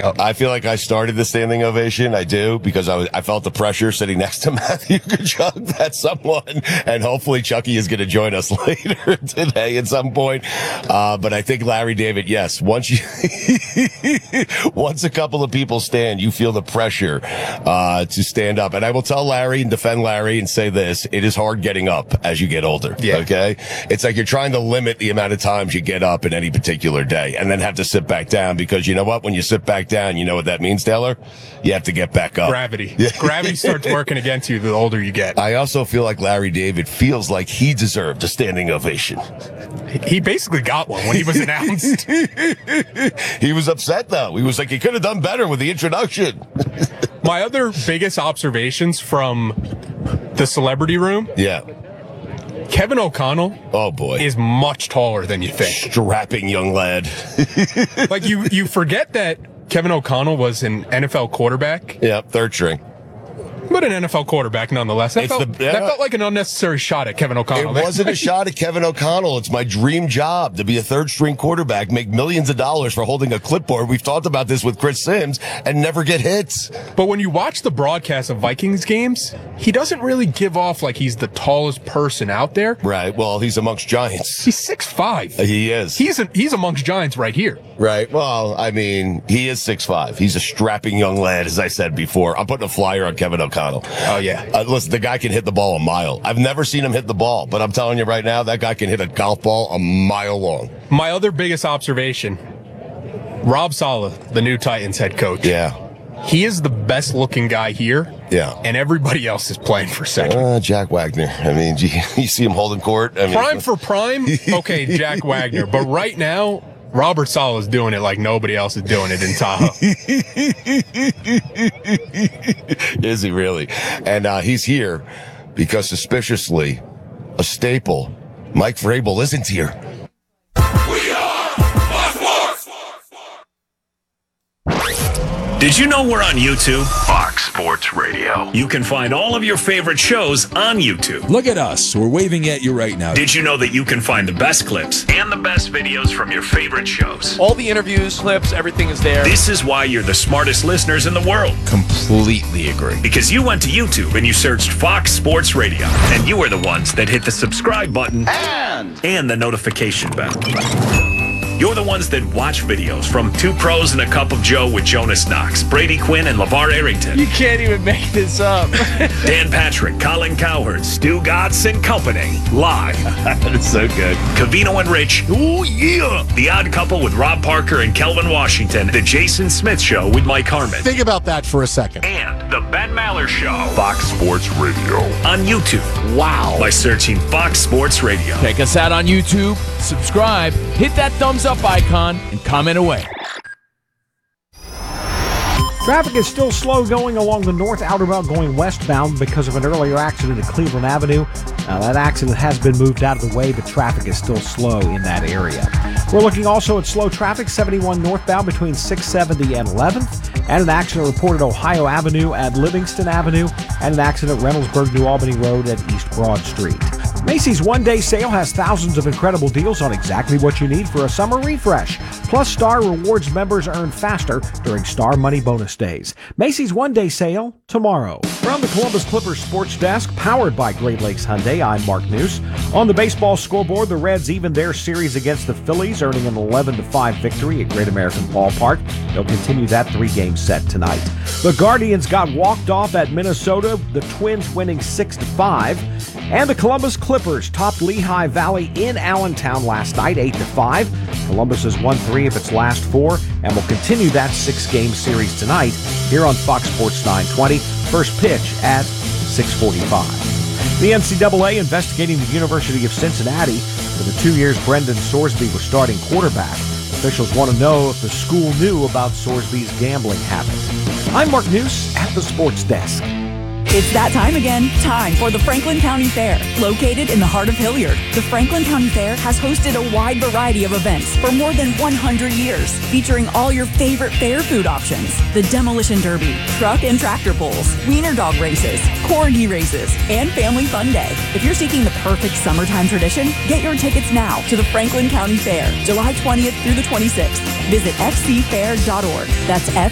ago. I feel like I started the standing ovation. I do, because I felt the pressure sitting next to Matthew Tkachuk that someone, and hopefully Chucky is going to join us later today at some point. But I think Larry David, yes, once a couple of people stand, you feel the pressure to stand up. And I will tell Larry and defend Larry and say this: it is hard getting up as you get older. Yeah. Okay, it's like you're trying to limit the amount of times you get up in any particular day, and then have to sit back down, because you know what? When you sit back down, you know what that means, Taylor? You have to get back up. Gravity. Gravity starts working against you the older you get. I also feel like Larry David feels like he deserved a standing ovation. He basically got one when he was announced. He was upset, though. He was like, he could have done better with the introduction. My other biggest observations from the celebrity room. Yeah. Kevin O'Connell, oh boy, is much taller than you think. Strapping young lad. Like you forget that Kevin O'Connell was an NFL quarterback. Yeah, third string. But an NFL quarterback nonetheless. That felt like an unnecessary shot at Kevin O'Connell. It wasn't a shot at Kevin O'Connell. It's my dream job to be a third-string quarterback, make millions of dollars for holding a clipboard. We've talked about this with Chris Sims, and never get hits. But when you watch the broadcast of Vikings games, he doesn't really give off like he's the tallest person out there. Right. Well, he's amongst giants. He's 6'5". He is. He's amongst giants right here. Right. Well, I mean, he is 6'5". He's a strapping young lad, as I said before. I'm putting a flyer on Kevin O'Connell. Oh, yeah. Listen, the guy can hit the ball a mile. I've never seen him hit the ball, but I'm telling you right now, that guy can hit a golf ball a mile long. My other biggest observation, Rob Saleh, the new Titans head coach. Yeah. He is the best looking guy here. Yeah. And everybody else is playing for second. Jack Wagner. I mean, you see him holding court. I mean, prime for prime? Okay, Jack Wagner. But right now, Robert Saleh is doing it like nobody else is doing it in Tahoe. Is he really? And he's here because, suspiciously, a staple, Mike Vrabel, isn't here. We are Fox Sports! Did you know we're on YouTube? Fox Sports Radio. You can find all of your favorite shows on YouTube. Look at us. We're waving at you right now. Did you know that you can find the best clips and the best videos from your favorite shows? All the interviews, clips, everything is there. This is why you're the smartest listeners in the world. Completely agree. Because you went to YouTube and you searched Fox Sports Radio, and you are the ones that hit the subscribe button and the notification bell. You're the ones that watch videos from Two Pros and a Cup of Joe with Jonas Knox, Brady Quinn, and LeVar Arrington. You can't even make this up. Dan Patrick, Colin Cowherd, Stu Gatz and Company. Live. That is so good. Covino and Rich. Oh, yeah. The Odd Couple with Rob Parker and Kelvin Washington. The Jason Smith Show with Mike Harmon. Think about that for a second. And The Ben Maller Show. Fox Sports Radio. On YouTube. Wow. By searching Fox Sports Radio. Check us out on YouTube, subscribe, hit that thumbs up icon, and comment away. Traffic is still slow going along the north outer belt going westbound because of an earlier accident at Cleveland Avenue. Now, that accident has been moved out of the way, but traffic is still slow in that area. We're looking also at slow traffic 71 northbound between 670 and 11th, and an accident reported Ohio Avenue at Livingston Avenue, and an accident Reynoldsburg New Albany Road at East Broad Street. Macy's one-day sale has thousands of incredible deals on exactly what you need for a summer refresh. Plus, Star Rewards members earn faster during Star Money Bonus Days. Macy's one-day sale tomorrow. From the Columbus Clippers Sports Desk, powered by Great Lakes Hyundai, I'm Mark News. On the baseball scoreboard, the Reds evened their series against the Phillies, earning an 11-5 victory at Great American Ballpark. They'll continue that three-game set tonight. The Guardians got walked off at Minnesota, the Twins winning 6-5. And the Columbus Clippers topped Lehigh Valley in Allentown last night, 8-5. Columbus has won 3 of its last 4 and will continue that 6-game series tonight here on Fox Sports 920. First pitch at 6:45. The NCAA investigating the University of Cincinnati for the 2 years Brendan Sorsby was starting quarterback. Officials want to know if the school knew about Sorsby's gambling habit. I'm Mark News at the Sports Desk. It's that time again. Time for the Franklin County Fair. Located in the heart of Hilliard, the Franklin County Fair has hosted a wide variety of events for more than 100 years, featuring all your favorite fair food options. The Demolition Derby, truck and tractor pulls, wiener dog races, corgi races, and Family Fun Day. If you're seeking the perfect summertime tradition, get your tickets now to the Franklin County Fair, July 20th through the 26th. Visit fcfair.org. That's